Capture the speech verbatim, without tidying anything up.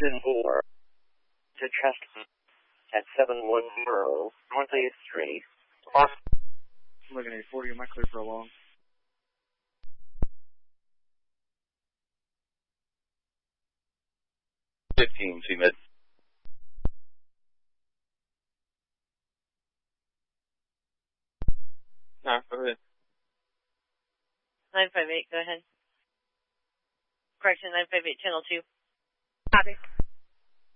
Houston four to Chester at seven one zero North eighth Street. Austin. I'm looking at forty. Am I clear for a long? fifteen, C-Mid. No, go ahead. nine five eight, go ahead. Correction, nine five eight, channel two. Copy.